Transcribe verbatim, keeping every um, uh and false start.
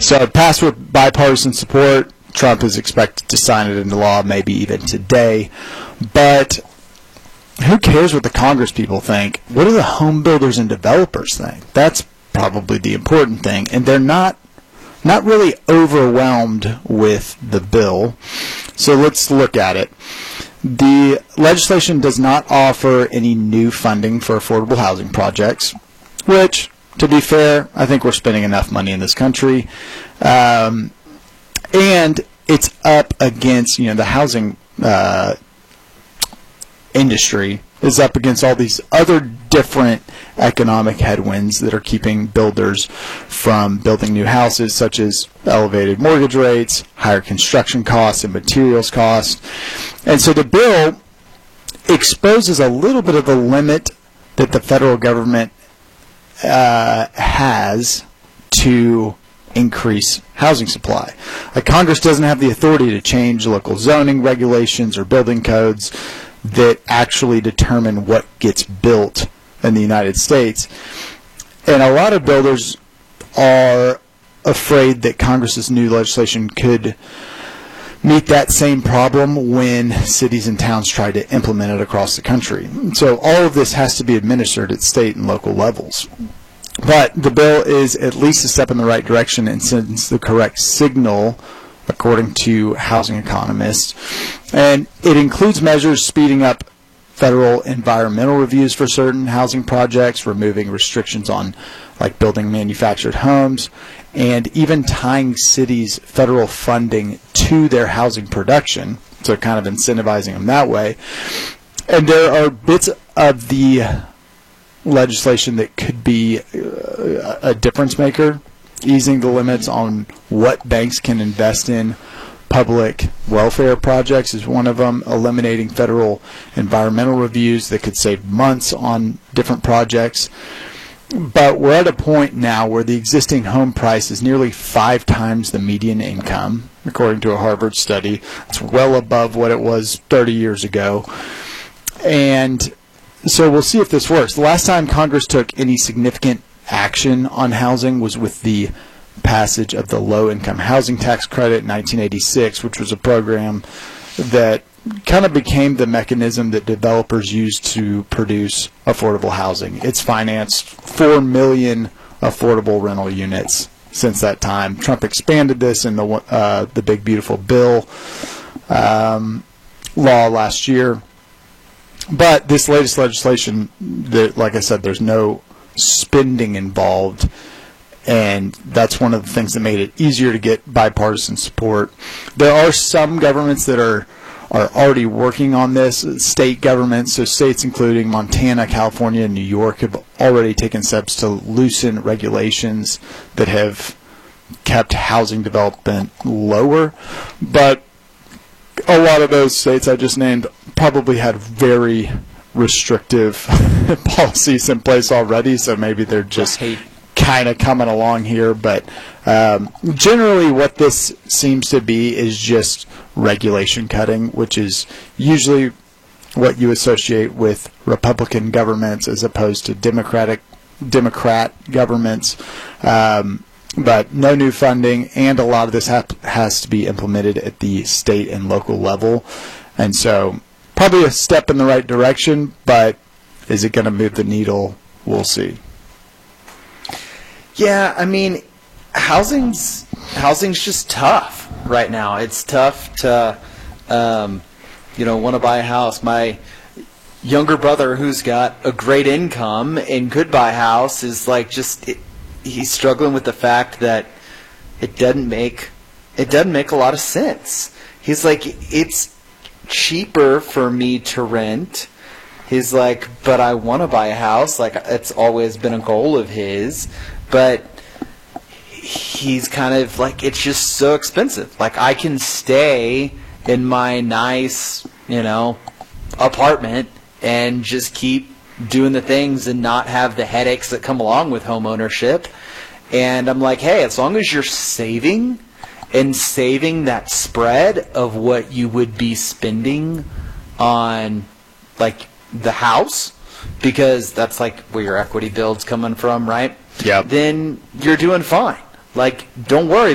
So it passed with bipartisan support. Trump is expected to sign it into law maybe even today. But who cares what the Congress people think? What do the home builders and developers think? That's probably the important thing. And they're not not really overwhelmed with the bill. So let's look at it. The legislation does not offer any new funding for affordable housing projects, which, to be fair, I think we're spending enough money in this country. Um, and it's up against, you know, the housing uh, industry is up against all these other different economic headwinds that are keeping builders from building new houses, such as elevated mortgage rates, higher construction costs and materials costs. And so the bill exposes a little bit of the limit that the federal government uh, has to increase housing supply. Like, Congress doesn't have the authority to change local zoning regulations or building codes that actually determine what gets built in the United States. And a lot of builders are afraid that Congress's new legislation could meet that same problem when cities and towns try to implement it across the country. So all of this has to be administered at state and local levels. But the bill is at least a step in the right direction and sends the correct signal, according to housing economists. And it includes measures speeding up federal environmental reviews for certain housing projects, removing restrictions on like building manufactured homes, and even tying cities' federal funding to their housing production, so kind of incentivizing them that way. And there are bits of the legislation that could be a difference maker. Easing the limits on what banks can invest in public welfare projects is one of them. Eliminating federal environmental reviews that could save months on different projects. But we're at a point now where the existing home price is nearly five times the median income, according to a Harvard study. It's well above what it was thirty years ago. And so we'll see if this works. The last time Congress took any significant action on housing was with the passage of the low-income housing tax credit in nineteen eighty-six, which was a program that kind of became the mechanism that developers used to produce affordable housing. It's financed four million affordable rental units since that time. Trump expanded this in the uh, the Big Beautiful Bill um, law last year. But this latest legislation, that, like I said, there's no spending involved, and that's one of the things that made it easier to get bipartisan support. There are some governments that are are already working on this. State governments, so states including Montana, California, and New York, have already taken steps to loosen regulations that have kept housing development lower. But a lot of those states I just named probably had very restrictive policies in place already, so maybe they're just kind of coming along here. But um, generally what this seems to be is just regulation cutting, which is usually what you associate with Republican governments as opposed to Democratic Democrat governments. Um, but no new funding, and a lot of this ha has to be implemented at the state and local level. And so probably a step in the right direction, but is it going to move the needle? We'll see. Yeah, I mean, housing's housing's just tough right now. It's tough to, um, you know, want to buy a house. My younger brother, who's got a great income and could buy a house, is like just it, he's struggling with the fact that it doesn't make it doesn't make a lot of sense. He's like, it's cheaper for me to rent. He's like, but I want to buy a house. Like, it's always been a goal of his, but he's kind of like, it's just so expensive. Like, I can stay in my nice, you know, apartment and just keep doing the things and not have the headaches that come along with home ownership. And I'm like, hey, as long as you're saving and saving that spread of what you would be spending on, like, the house, because that's like where your equity build's coming from, right? Yeah. Then you're doing fine. Like, don't worry